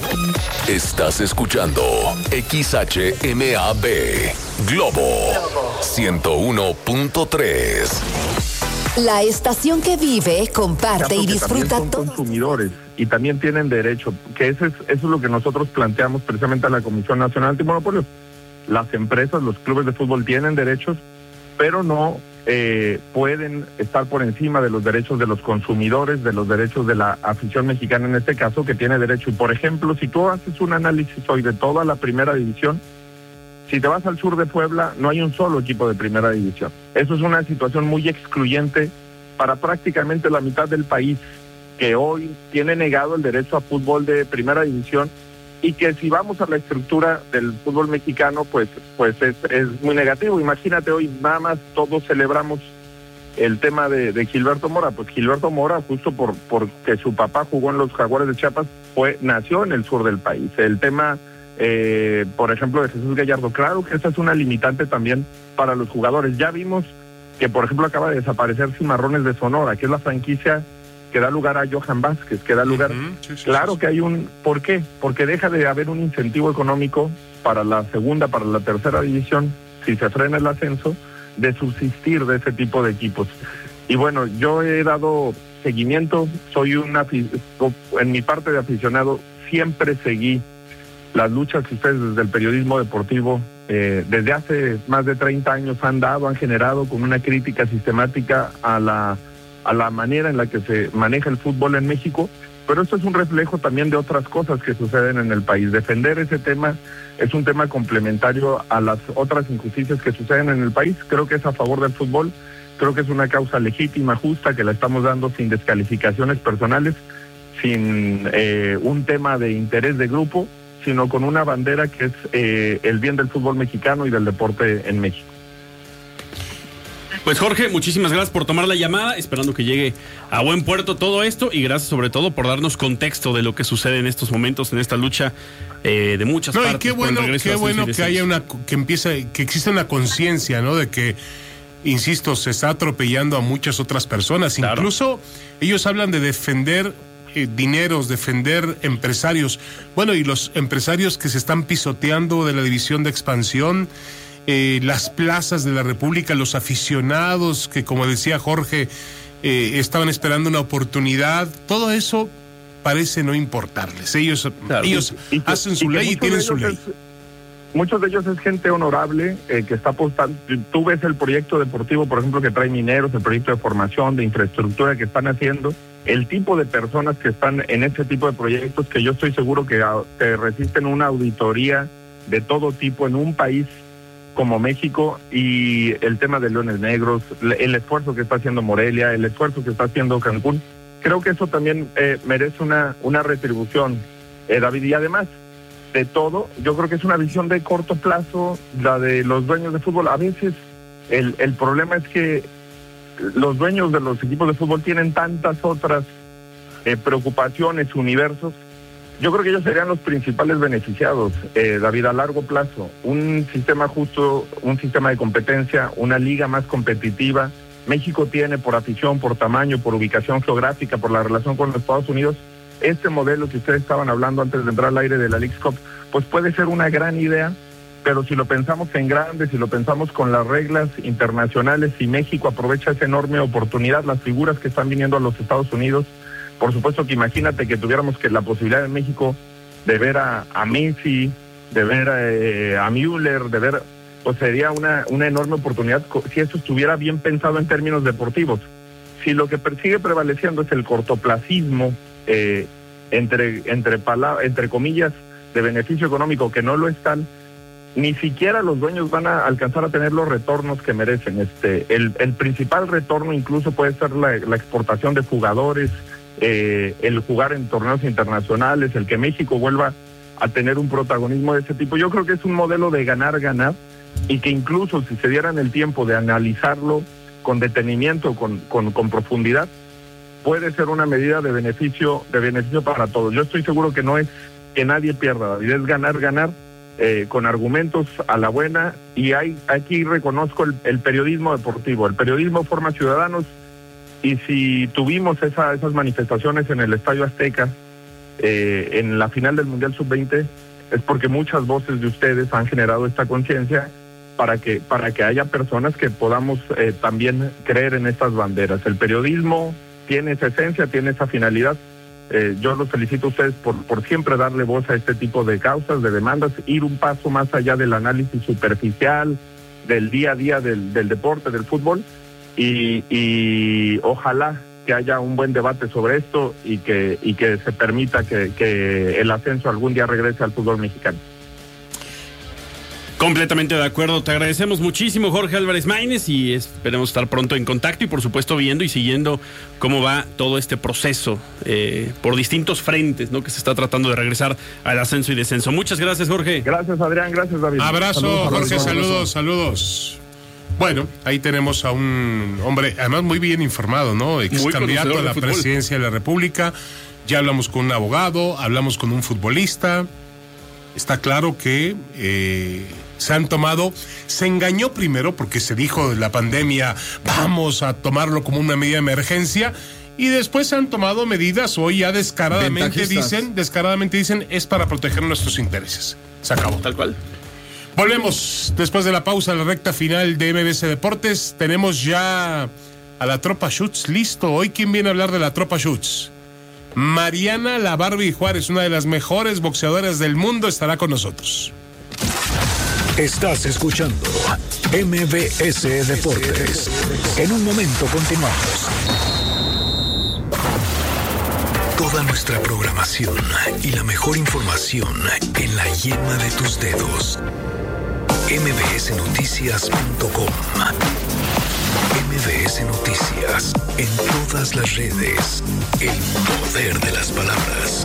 Estás escuchando XHMAB Globo 101.3. La estación que vive, comparte y disfruta son todo. Consumidores y también tienen derecho, que eso es lo que nosotros planteamos precisamente a la Comisión Nacional Antimonopolio. Las empresas, los clubes de fútbol tienen derechos, pero no pueden estar por encima de los derechos de los consumidores, de los derechos de la afición mexicana en este caso, que tiene derecho. Y por ejemplo, si tú haces un análisis hoy de toda la primera división, si te vas al sur de Puebla, no hay un solo equipo de primera división. Eso es una situación muy excluyente para prácticamente la mitad del país, que hoy tiene negado el derecho a fútbol de primera división, y que si vamos a la estructura del fútbol mexicano, pues es muy negativo. Imagínate, hoy nada más todos celebramos el tema de Gilberto Mora. Pues Gilberto Mora, justo porque su papá jugó en los Jaguares de Chiapas, nació en el sur del país. El tema, por ejemplo, de Jesús Gallardo, claro que esa es una limitante también para los jugadores. Ya vimos que, por ejemplo, acaba de desaparecer Cimarrones de Sonora, que es la franquicia que da lugar a Johan Vázquez, que da lugar... Claro que hay ¿por qué? Porque deja de haber un incentivo económico para la segunda, para la tercera división, si se frena el ascenso, de subsistir de ese tipo de equipos. Y bueno, yo he dado seguimiento, en mi parte de aficionado, siempre seguí las luchas que ustedes desde el periodismo deportivo, desde hace más de 30 años han generado con una crítica sistemática a la manera en la que se maneja el fútbol en México, pero esto es un reflejo también de otras cosas que suceden en el país. Defender ese tema es un tema complementario a las otras injusticias que suceden en el país. Creo que es a favor del fútbol, creo que es una causa legítima, justa, que la estamos dando sin descalificaciones personales, sin un tema de interés de grupo, sino con una bandera que es el bien del fútbol mexicano y del deporte en México. Pues Jorge, muchísimas gracias por tomar la llamada, esperando que llegue a buen puerto todo esto, y gracias sobre todo por darnos contexto de lo que sucede en estos momentos, en esta lucha de muchas partes. Y qué bueno que haya que exista una conciencia, ¿no? De que, insisto, se está atropellando a muchas otras personas. Claro. Incluso ellos hablan de defender dineros, defender empresarios. Bueno, y los empresarios que se están pisoteando de la división de expansión, las plazas de la República, los aficionados que, como decía Jorge, estaban esperando una oportunidad, todo eso parece no importarles. Ellos hacen su ley y tienen su ley. Muchos de ellos es gente honorable que está apostando. Tú ves el proyecto deportivo, por ejemplo, que trae Mineros, el proyecto de formación, de infraestructura que están haciendo, el tipo de personas que están en ese tipo de proyectos, que yo estoy seguro que resisten una auditoría de todo tipo en un país como México, y el tema de Leones Negros, el esfuerzo que está haciendo Morelia, el esfuerzo que está haciendo Cancún, creo que eso también merece una retribución, David. Y además de todo, yo creo que es una visión de corto plazo, la de los dueños de fútbol. A veces el problema es que los dueños de los equipos de fútbol tienen tantas otras preocupaciones, universos. Yo creo que ellos serían los principales beneficiados, David, a largo plazo. Un sistema justo, un sistema de competencia, una liga más competitiva. México tiene, por afición, por tamaño, por ubicación geográfica, por la relación con los Estados Unidos, este modelo que ustedes estaban hablando antes de entrar al aire de la Leagues Cup, pues puede ser una gran idea, pero si lo pensamos en grande, si lo pensamos con las reglas internacionales, si México aprovecha esa enorme oportunidad, las figuras que están viniendo a los Estados Unidos, por supuesto que imagínate que tuviéramos que la posibilidad en México de ver a Messi, de ver a Müller, de ver, pues sería una enorme oportunidad si eso estuviera bien pensado en términos deportivos. Si lo que sigue prevaleciendo es el cortoplacismo, entre comillas, de beneficio económico, que no lo están, ni siquiera los dueños van a alcanzar a tener los retornos que merecen. El principal retorno incluso puede ser la exportación de jugadores, el jugar en torneos internacionales, el que México vuelva a tener un protagonismo de ese tipo. Yo creo que es un modelo de ganar, y que incluso si se dieran el tiempo de analizarlo con detenimiento, con profundidad, puede ser una medida de beneficio para todos. Yo estoy seguro que no es que nadie pierda, David, es ganar, con argumentos a la buena, y aquí reconozco el periodismo deportivo. El periodismo forma ciudadanos, y si tuvimos esas manifestaciones en el Estadio Azteca, en la final del Mundial Sub-20 es porque muchas voces de ustedes han generado esta conciencia para que haya personas que podamos también creer en estas banderas. El periodismo tiene esa esencia, tiene esa finalidad. Yo los felicito a ustedes por siempre darle voz a este tipo de causas, de demandas, ir un paso más allá del análisis superficial, del día a día del deporte, del fútbol, y ojalá que haya un buen debate sobre esto y que se permita que el ascenso algún día regrese al fútbol mexicano. Completamente de acuerdo, te agradecemos muchísimo, Jorge Álvarez Maínez, y esperemos estar pronto en contacto y por supuesto viendo y siguiendo cómo va todo este proceso por distintos frentes, ¿no?, que se está tratando de regresar al ascenso y descenso. Muchas gracias, Jorge. Gracias, Adrián, gracias, David. Abrazo, Jorge, saludos. Bueno, ahí tenemos a un hombre, además muy bien informado, ¿no? Ex candidato a la presidencia de la República. Ya hablamos con un abogado, hablamos con un futbolista. Está claro que se engañó primero porque se dijo de la pandemia, vamos a tomarlo como una medida de emergencia, y después se han tomado medidas, hoy ya descaradamente dicen, es para proteger nuestros intereses. Se acabó. Tal cual. Volvemos después de la pausa a la recta final de MBS Deportes. Tenemos ya a la Tropa Schutz listo. Hoy, ¿quién viene a hablar de la Tropa Schutz? Mariana La Barbie Juárez, una de las mejores boxeadoras del mundo, estará con nosotros. Estás escuchando MBS Deportes. En un momento continuamos. Toda nuestra programación y la mejor información en la yema de tus dedos. mbsnoticias.com. MBS Noticias, en todas las redes. El poder de las palabras.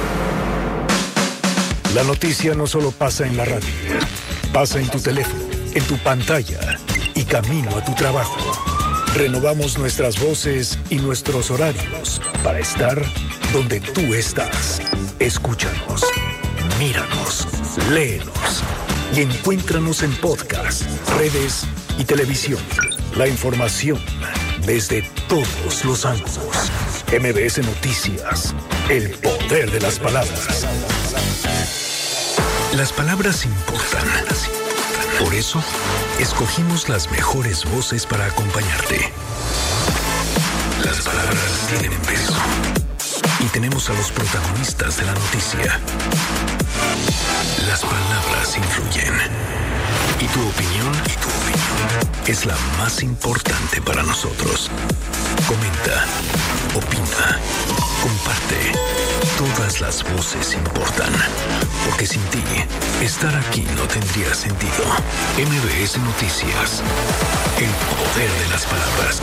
La noticia no solo pasa en la radio, pasa en tu teléfono, en tu pantalla y camino a tu trabajo. Renovamos nuestras voces y nuestros horarios para estar donde tú estás. Escúchanos, míranos, léenos y encuéntranos en podcast, redes y televisión. La información desde todos los ángulos. MBS Noticias, el poder de las palabras. Las palabras importan. Por eso, escogimos las mejores voces para acompañarte. Las palabras tienen peso. Y tenemos a los protagonistas de la noticia. Las palabras influyen. Y tu opinión es la más importante para nosotros. Comenta, opina, comparte. Todas las voces importan. Porque sin ti, estar aquí no tendría sentido. MBS Noticias. El poder de las palabras.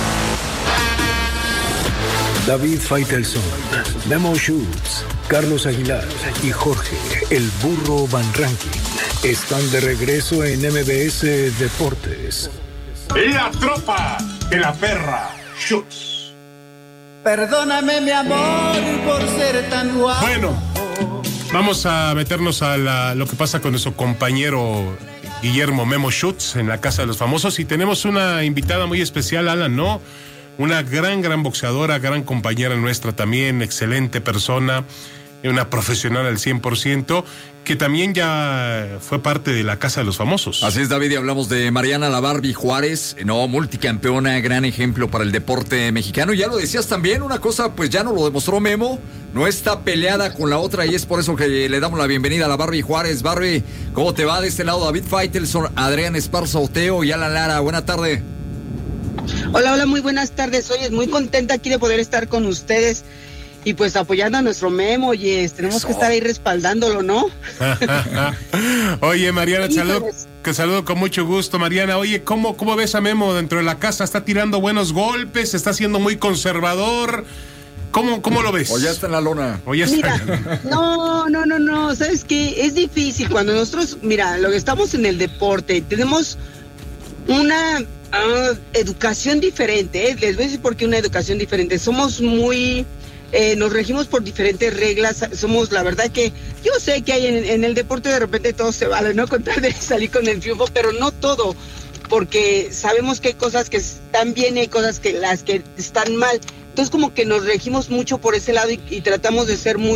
David Faitelson, Memo Schutz, Carlos Aguilar y Jorge, el burro Van Ranking, están de regreso en MBS Deportes. La tropa de la perra Schutz. Perdóname, mi amor, por ser tan guapo. Bueno, vamos a meternos a lo que pasa con nuestro compañero Guillermo Memo Schutz en la Casa de los Famosos, y tenemos una invitada muy especial, Alan, ¿no? Una gran boxeadora, gran compañera nuestra también, excelente persona, una profesional al 100%, que también ya fue parte de la Casa de los Famosos. Así es, David, y hablamos de Mariana La Barbie Juárez, multicampeona, gran ejemplo para el deporte mexicano. Y ya lo decías también, una cosa, pues ya nos lo demostró Memo, no está peleada con la otra, y es por eso que le damos la bienvenida a la Barbie Juárez. Barbie, ¿cómo te va? De este lado, David Faitelson, Adrián Esparza Oteo y Alan Lara. Buena tarde. Hola, muy buenas tardes. Oye, muy contenta aquí de poder estar con ustedes y pues apoyando a nuestro Memo. Oye, tenemos que estar ahí respaldándolo, ¿no? Oye, Mariana, te saludo con mucho gusto, Mariana. Oye, ¿cómo ves a Memo dentro de la casa? ¿Está tirando buenos golpes? ¿Está siendo muy conservador? ¿Cómo lo ves? O ya está en la lona. Mira, no, ¿sabes qué? Es difícil cuando nosotros, mira, lo que estamos en el deporte, tenemos una educación diferente, les voy a decir por qué una educación diferente. Somos muy, nos regimos por diferentes reglas. Somos, la verdad que yo sé que hay en el deporte de repente todo se vale, no contar de salir con el triunfo, pero no todo, porque sabemos que hay cosas que están bien y hay cosas las que están mal. Entonces como que nos regimos mucho por ese lado y tratamos de ser muy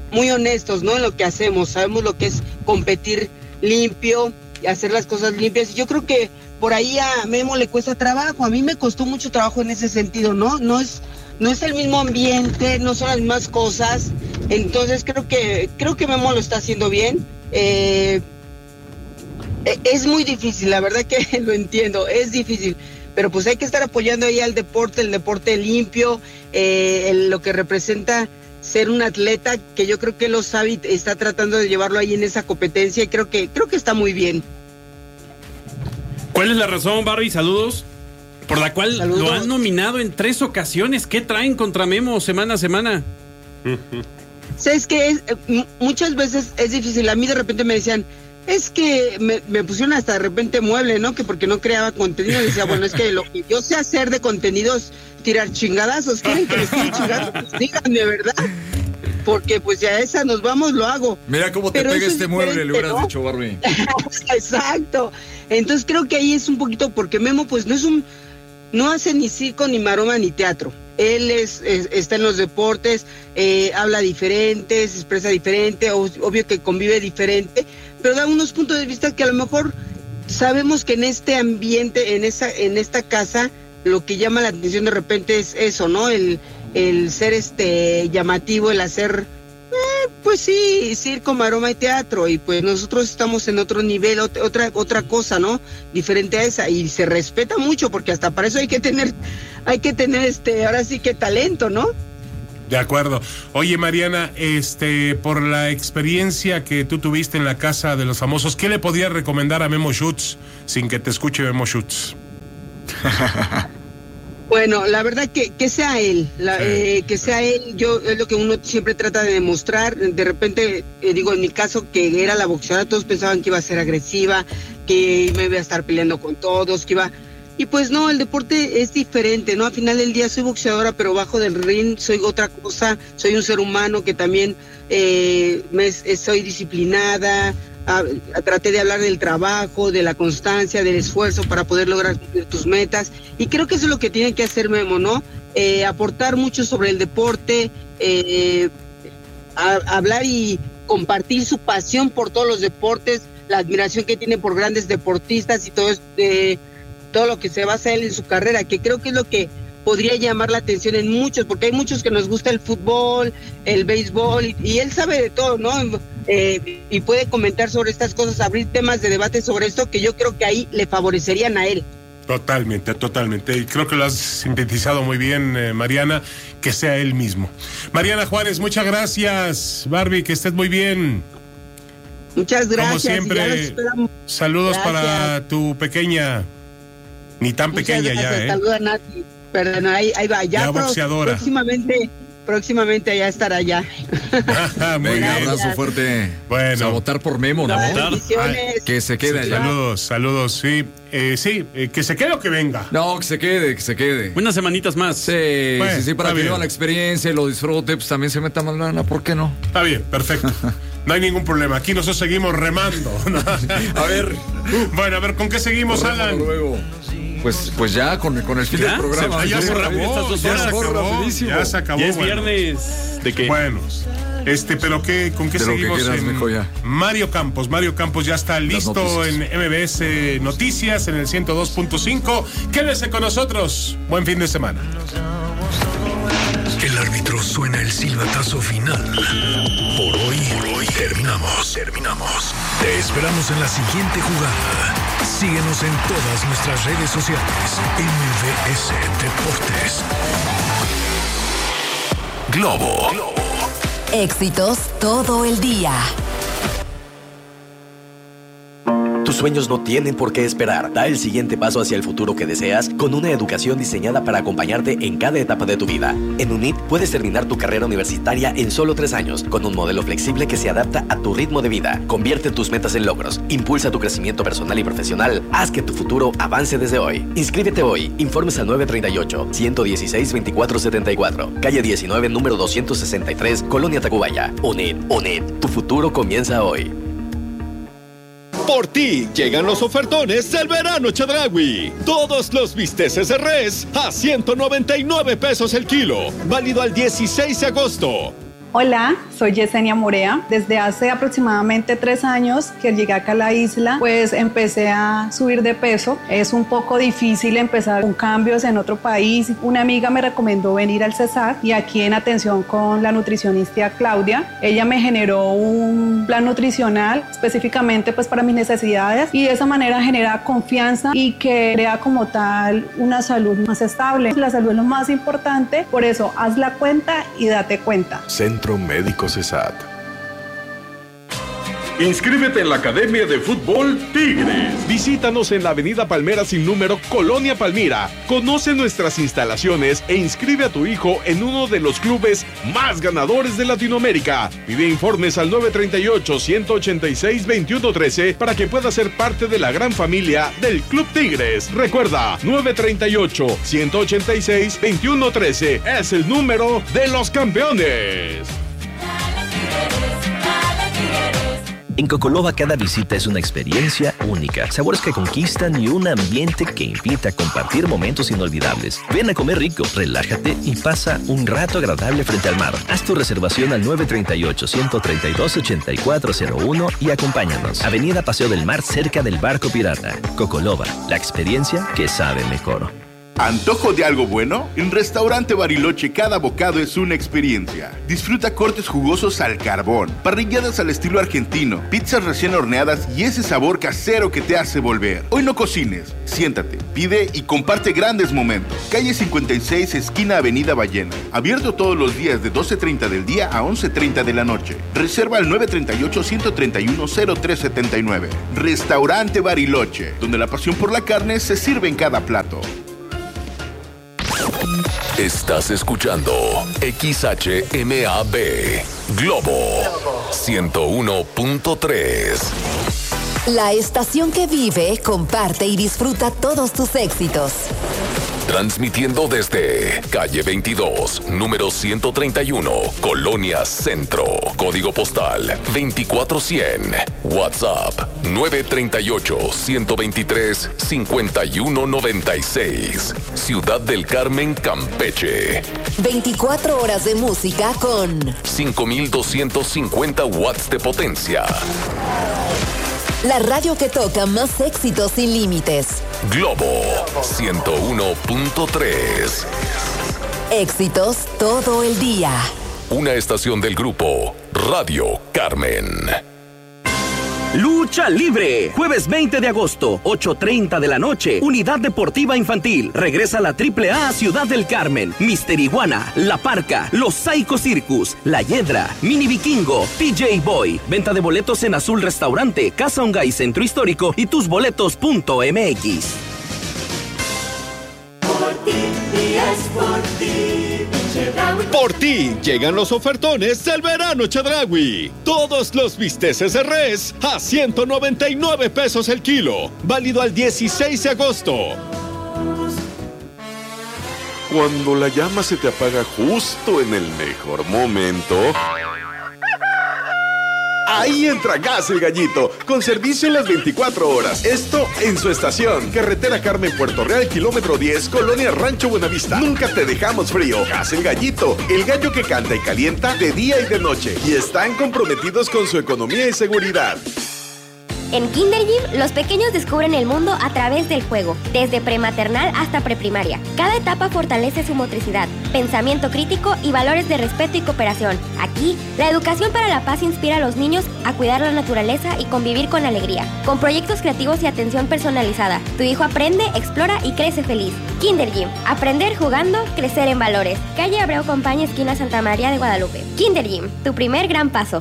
muy honestos, ¿no? En lo que hacemos, sabemos lo que es competir limpio y hacer las cosas limpias. Y yo creo que por ahí a Memo le cuesta trabajo, a mí me costó mucho trabajo en ese sentido, ¿no? No es el mismo ambiente, no son las mismas cosas, entonces creo que Memo lo está haciendo bien. Es muy difícil, la verdad que lo entiendo, es difícil, pero pues hay que estar apoyando ahí al deporte, el deporte limpio, lo que representa ser un atleta, que yo creo que él lo sabe y está tratando de llevarlo ahí en esa competencia, y creo que está muy bien. ¿Cuál es la razón, Barbie? Saludos. Por la cual lo han nominado en 3 ocasiones. ¿Qué traen contra Memo semana a semana? ¿Sabes qué? Muchas veces es difícil. A mí de repente me decían, es que me pusieron hasta de repente mueble, ¿no? Que porque no creaba contenido. Decía, bueno, es que lo que yo sé hacer de contenido es tirar chingadazos. ¿Quieren que les tire chingadazos? Díganme, ¿verdad? Porque pues ya esa nos vamos, lo hago. Mira cómo te pega este mueble, le hubieras dicho, Barbie. Exacto. Entonces creo que ahí es un poquito, porque Memo pues no hace ni circo, ni maroma, ni teatro. Él está en los deportes, habla diferente, se expresa diferente, obvio que convive diferente, pero da unos puntos de vista que a lo mejor sabemos que en este ambiente, en esta casa, lo que llama la atención de repente es eso, ¿no? El ser llamativo, el hacer, pues sí, circo, maroma y teatro, y pues nosotros estamos en otro nivel, otra cosa, ¿no? Diferente a esa, y se respeta mucho, porque hasta para eso hay que tener ahora sí que talento, ¿no? De acuerdo. Oye, Mariana, por la experiencia que tú tuviste en la Casa de los Famosos, ¿qué le podrías recomendar a Memo Schutz sin que te escuche Memo Schutz? Bueno, la verdad que sea él, que sea él, es lo que uno siempre trata de demostrar. De repente, digo, en mi caso, que era la boxeadora, todos pensaban que iba a ser agresiva, que me iba a estar peleando con todos, que iba... Y pues no, el deporte es diferente, ¿no? Al final del día soy boxeadora, pero bajo del ring soy otra cosa, soy un ser humano que también soy disciplinada. Traté de hablar del trabajo, de la constancia, del esfuerzo para poder lograr cumplir tus metas, y creo que eso es lo que tiene que hacer Memo, ¿no? Aportar mucho sobre el deporte, hablar y compartir su pasión por todos los deportes, la admiración que tiene por grandes deportistas y todo lo que se basa él en su carrera, que creo que es lo que podría llamar la atención en muchos, porque hay muchos que nos gusta el fútbol, el béisbol, y él sabe de todo, ¿no? Y puede comentar sobre estas cosas, abrir temas de debate sobre esto, que yo creo que ahí le favorecerían a él. Totalmente. Y creo que lo has sintetizado muy bien, Mariana, que sea él mismo. Mariana Juárez, muchas gracias. Barbie, que estés muy bien. Muchas gracias. Como siempre, saludos para tu pequeña, ni tan muchas pequeña gracias, ya, Saluda a Nati. Perdón, ahí va, ya boxeadora. Próximamente ya estará allá. Muy bien, abrazo fuerte. Bueno, a votar por Memo, ¿no? Que se quede allá. Saludos, sí. Que se quede o que venga. No, que se quede. Unas semanitas más. Sí, para que viva la experiencia y lo disfrute, pues también se meta más lana, ¿por qué no? Está bien, perfecto. No hay ningún problema. Aquí nosotros seguimos remando. A ver. Bueno, a ver, ¿con qué seguimos, Alan? Luego. Pues ya con el fin del programa. Ya se acabó. Ya es viernes. ¿De qué? Bueno, pero ¿con qué seguimos? Mario Campos ya está listo en MBS Noticias en el 102.5. Quédese con nosotros. Buen fin de semana. El árbitro suena el silbatazo final. Por hoy terminamos. Te esperamos en la siguiente jugada. Síguenos en todas nuestras redes sociales. MBS Deportes. Globo. Éxitos todo el día. Tus sueños no tienen por qué esperar. Da el siguiente paso hacia el futuro que deseas con una educación diseñada para acompañarte en cada etapa de tu vida. En UNIT puedes terminar tu carrera universitaria en solo 3 años, con un modelo flexible que se adapta a tu ritmo de vida. Convierte tus metas en logros, impulsa tu crecimiento personal y profesional, haz que tu futuro avance desde hoy. Inscríbete hoy. Informes al 938-116-2474, calle 19, número 263, Colonia Tacubaya. UNIT, tu futuro comienza hoy. Por ti llegan los ofertones del verano Chedraui. Todos los bisteces de res a 199 pesos el kilo. Válido al 16 de agosto. Hola, soy Yesenia Morea. Desde hace aproximadamente 3 años que llegué acá a la isla, pues empecé a subir de peso. Es un poco difícil empezar con cambios en otro país. Una amiga me recomendó venir al CESAC y aquí en atención con la nutricionista Claudia, ella me generó un plan nutricional específicamente pues para mis necesidades y de esa manera genera confianza y que crea como tal una salud más estable. La salud es lo más importante, por eso haz la cuenta y date cuenta. Centro Médico CESAT. Inscríbete en la Academia de Fútbol Tigres. Visítanos en la Avenida Palmera sin número, Colonia Palmira. Conoce nuestras instalaciones e inscribe a tu hijo en uno de los clubes más ganadores de Latinoamérica. Pide informes al 938-186-2113 para que puedas ser parte de la gran familia del Club Tigres. Recuerda, 938-186-2113 es el número de los campeones. En Cocoloba cada visita es una experiencia única, sabores que conquistan y un ambiente que invita a compartir momentos inolvidables. Ven a comer rico, relájate y pasa un rato agradable frente al mar. Haz tu reservación al 938-132-8401 y acompáñanos. Avenida Paseo del Mar, cerca del Barco Pirata. Cocoloba, la experiencia que sabe mejor. ¿Antojo de algo bueno? En Restaurante Bariloche cada bocado es una experiencia. Disfruta cortes jugosos al carbón, parrilladas al estilo argentino, pizzas recién horneadas y ese sabor casero que te hace volver. Hoy no cocines, siéntate, pide y comparte grandes momentos. Calle 56, esquina Avenida Ballena. Abierto todos los días de 12:30 del día a 11:30 de la noche. Reserva al 938-131-0379. Restaurante Bariloche, donde la pasión por la carne se sirve en cada plato. Estás escuchando XHMAB Globo 101.3. La estación que vive, comparte y disfruta todos tus éxitos. Transmitiendo desde calle 22, número 131, Colonia Centro, código postal 24100, WhatsApp 938-123-5196, Ciudad del Carmen, Campeche. 24 horas de música con 5250 watts de potencia. La radio que toca más éxitos sin límites. Globo 101.3. Éxitos todo el día. Una estación del grupo Radio Carmen. Lucha Libre, jueves 20 de agosto, 8:30 de la noche, Unidad Deportiva Infantil. Regresa la AAA Ciudad del Carmen, Mister Iguana, La Parca, Los Psycho Circus, La Hiedra, Mini Vikingo, PJ Boy. Venta de boletos en Azul Restaurante, Casa Ongay Centro Histórico y tusboletos.mx. Por ti llegan los ofertones del verano Chedraui. Todos los bisteces de res a 199 pesos el kilo. Válido al 16 de agosto. Cuando la llama se te apaga justo en el mejor momento, ahí entra Gas El Gallito, con servicio en las 24 horas. Esto en su estación. Carretera Carmen Puerto Real, kilómetro 10, Colonia Rancho Buenavista. Nunca te dejamos frío. Gas El Gallito, el gallo que canta y calienta de día y de noche. Y están comprometidos con su economía y seguridad. En Kinder Gym, los pequeños descubren el mundo a través del juego, desde prematernal hasta preprimaria. Cada etapa fortalece su motricidad, pensamiento crítico y valores de respeto y cooperación. Aquí, la educación para la paz inspira a los niños a cuidar la naturaleza y convivir con alegría. Con proyectos creativos y atención personalizada, tu hijo aprende, explora y crece feliz. Kinder Gym, aprender jugando, crecer en valores. Calle Abreu Compañía, esquina Santa María de Guadalupe. Kinder Gym, tu primer gran paso.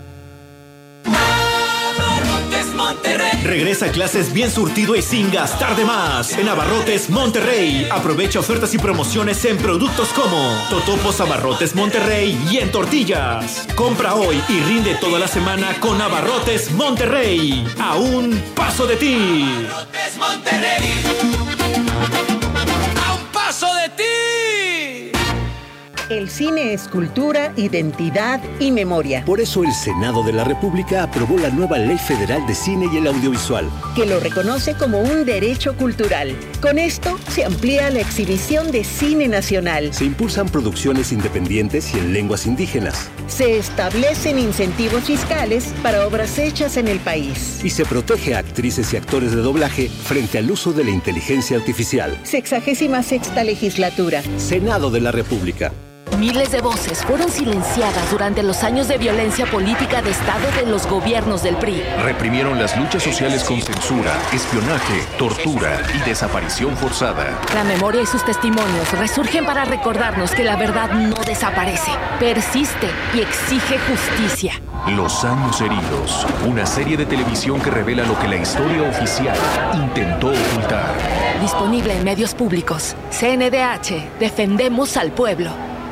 Regresa a clases bien surtido y sin gastar de más. En Abarrotes Monterrey. Aprovecha ofertas y promociones en productos como totopos Abarrotes Monterrey y en tortillas. Compra hoy y rinde toda la semana con Abarrotes Monterrey. A un paso de ti. Abarrotes Monterrey. A un paso de ti. El cine es cultura, identidad y memoria. Por eso el Senado de la República aprobó la nueva Ley Federal de Cine y el Audiovisual, que lo reconoce como un derecho cultural. Con esto se amplía la exhibición de cine nacional. Se impulsan producciones independientes y en lenguas indígenas. Se establecen incentivos fiscales para obras hechas en el país. Y se protege a actrices y actores de doblaje frente al uso de la inteligencia artificial. 66ª legislatura. Senado de la República. Miles de voces fueron silenciadas durante los años de violencia política de Estado de los gobiernos del PRI. Reprimieron las luchas sociales con censura, espionaje, tortura y desaparición forzada. La memoria y sus testimonios resurgen para recordarnos que la verdad no desaparece, persiste y exige justicia. Los años heridos, una serie de televisión que revela lo que la historia oficial intentó ocultar. Disponible en medios públicos. CNDH, defendemos al pueblo.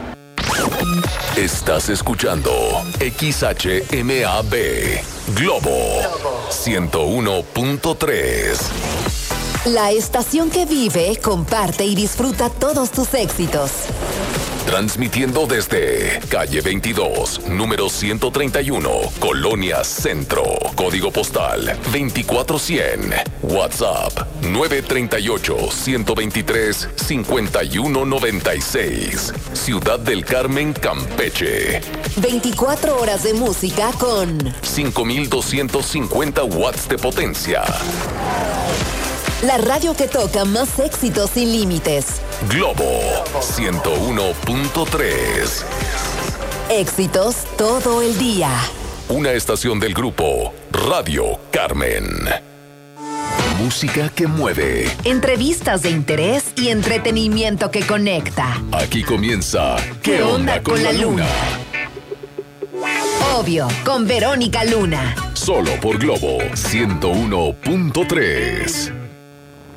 Estás escuchando XHMAB Globo 101.3. La estación que vive, comparte y disfruta todos tus éxitos. Transmitiendo desde calle 22, número 131, Colonia Centro. Código postal 24100. WhatsApp 938-123-5196. Ciudad del Carmen, Campeche. 24 horas de música con 5250 watts de potencia. La radio que toca más éxitos sin límites. Globo 101.3. Éxitos todo el día. Una estación del grupo Radio Carmen. Música que mueve. Entrevistas de interés y entretenimiento que conecta. Aquí comienza ¿Qué onda con la luna? Obvio, con Verónica Luna. Solo por Globo 101.3.